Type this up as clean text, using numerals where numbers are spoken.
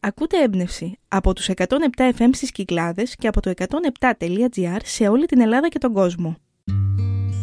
Ακούτε έμπνευση από τους 107 FM στις Κυκλάδες και από το 107.gr σε όλη την Ελλάδα και τον κόσμο.